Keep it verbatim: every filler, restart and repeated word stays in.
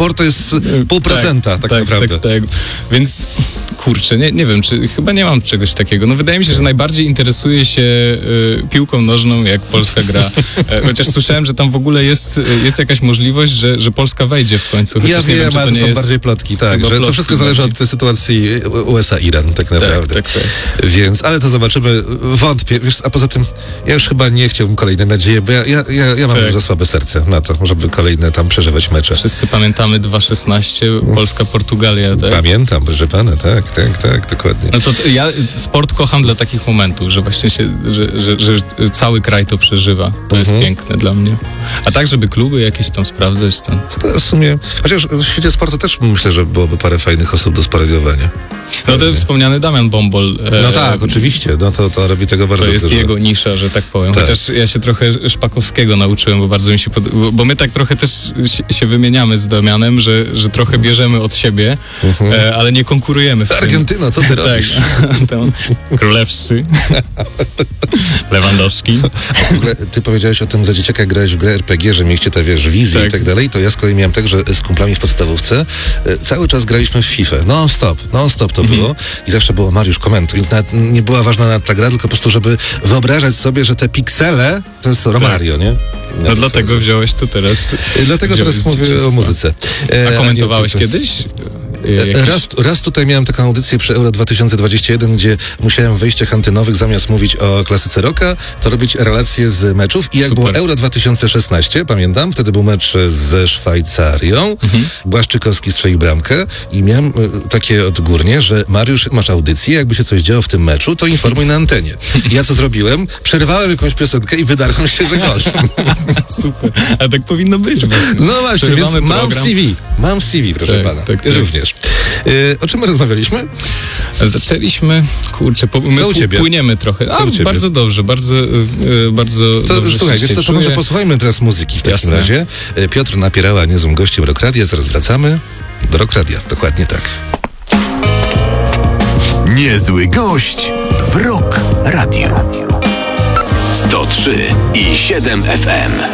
sport to jest pół procenta tak, tak, tak naprawdę. Tak, tak. Więc kurczę, nie, nie wiem, czy chyba nie mam czegoś takiego. No wydaje mi się, że najbardziej interesuję się y, piłką nożną, jak Polska gra. E, chociaż słyszałem, że tam w ogóle jest, jest jakaś możliwość, że, że Polska wejdzie w końcu. Chociaż ja nie wiem, wiem, czy ale to to nie są jest... bardziej plotki, tak, że plotki to wszystko zależy bardziej. od tej sytuacji U S A-Iran tak naprawdę. Tak, tak, tak. Więc, ale to zobaczymy. Wątpię, wiesz, a poza tym ja już chyba nie chciałbym kolejnej nadziei, bo ja, ja, ja, ja mam Tak. już za słabe serce na to, żeby kolejne tam przeżywać mecze. Wszyscy pamiętamy dwa szesnaście, Polska-Portugalia, tak? Pamiętam, proszę pana, tak, tak, tak, dokładnie. No to t- ja sport kocham dla takich momentów, że właśnie się, że, że, że cały kraj to przeżywa. To jest Mhm. piękne dla mnie. A tak, żeby kluby jakieś tam sprawdzać, to... W sumie, chociaż w świecie sportu też myślę, że byłoby parę fajnych osób do sparadiowania. No to wspomniany Damian Bombol. E, No tak, oczywiście, no to, to robi tego bardzo To jest dużo. jego nisza, że tak powiem. Tak. Chociaż ja się trochę Szpakowskiego nauczyłem, bo bardzo mi się pod... bo, bo my tak trochę też się, się wymieniamy z Damianem, że, że trochę bierzemy od siebie, Mhm. e, ale nie konkurujemy w tym. Argentyno, co ty robisz? Tak, tam Królewscy, Lewandowski. W ogóle ty powiedziałeś o tym, za dzieciaka grałeś w grę R P G, że mieliście te, wiesz, wizje Tak. i tak dalej, to ja z kolei miałem tak, że z kumplami w podstawówce e, cały czas graliśmy w FIFA, non stop, non stop to Mhm. było i zawsze było Mariusz komentuj, więc nawet nie była ważna nawet ta gra, tylko po prostu, żeby wyobrażać sobie, że te piksele to jest Romario, nie? No Ja dlatego to- wziąłeś to teraz. E, Dlatego wziąłeś teraz z mówię dzieciństwa. o muzyce. E, A nie o komentowałeś piłce. kiedyś? E, Jakiś... Raz, raz tutaj miałem taką audycję przy Euro dwa tysiące dwudziestym jeden, gdzie musiałem w wejściach antynowych zamiast mówić o klasyce rocka, to robić relacje z meczów. I jak Super. było Euro dwa tysiące szesnaście, pamiętam, wtedy był mecz ze Szwajcarią, Mhm. Błaszczykowski strzelił bramkę i miałem e, takie odgórnie, że Mariusz, masz audycję, jakby się coś działo w tym meczu, to informuj na antenie. I ja co zrobiłem? Przerwałem jakąś piosenkę i wydarłem się, że gość. Super. A tak powinno być. Bo... No właśnie, więc Przerywamy mam program. C V. Mam C V, proszę Tak, pana. tak, tak. Również. E, o czym my rozmawialiśmy? Zaczęliśmy, kurczę, po, my Co u pu- ciebie? płyniemy trochę. Co A, u ciebie? bardzo dobrze, bardzo, e, bardzo To dobrze słuchaj, się wiesz co, to czuję. może posłuchajmy teraz muzyki w takim Jasne. razie. E, Piotr Napierała, niezłym gościem Rock Radia. Zaraz wracamy do Rock Radia. Dokładnie tak. Niezły gość w Rock Radio. sto trzy i siedem F M.